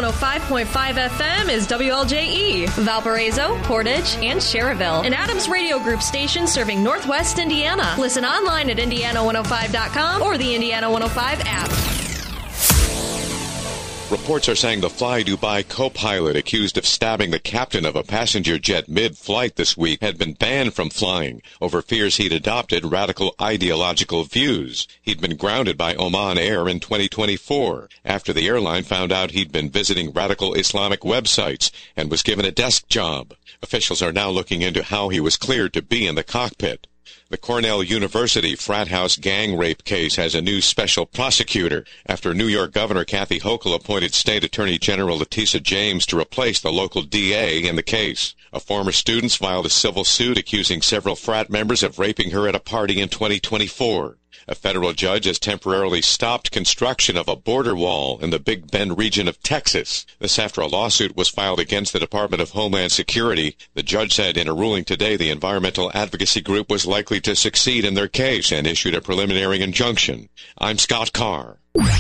105.5 FM is WLJE, Valparaiso, Portage, and Cherryville, an Adams Radio Group station serving Northwest Indiana. Listen online at Indiana105.com or the Indiana 105 app. Reports are saying the Fly Dubai co-pilot accused of stabbing the captain of a passenger jet mid-flight this week had been banned from flying over fears he'd adopted radical ideological views. He'd been grounded by Oman Air in 2024 after the airline found out he'd been visiting radical Islamic websites and was given a desk job. Officials are now looking into how he was cleared to be in the cockpit. The Cornell University frat house gang rape case has a new special prosecutor after New York Governor Kathy Hochul appointed State Attorney General Letitia James to replace the local DA in the case. A former student filed a civil suit accusing several frat members of raping her at a party in 2024. A federal judge has temporarily stopped construction of a border wall in the Big Bend region of Texas. This after a lawsuit was filed against the Department of Homeland Security. The judge said in a ruling today the environmental advocacy group was likely to succeed in their case and issued a preliminary injunction. I'm Scott Carr.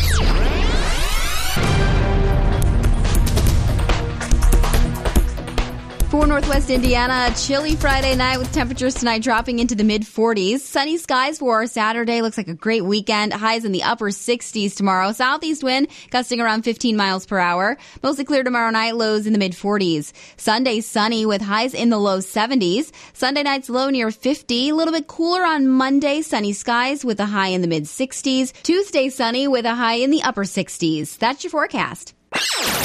For Northwest Indiana, a chilly Friday night with temperatures tonight dropping into the mid-40s. Sunny skies for our Saturday. Looks like a great weekend. Highs in the upper 60s tomorrow. Southeast wind gusting around 15 miles per hour. Mostly clear tomorrow night. Lows in the mid-40s. Sunday sunny with highs in the low 70s. Sunday night's low near 50. A little bit cooler on Monday. Sunny skies with a high in the mid-60s. Tuesday sunny with a high in the upper 60s. That's your forecast.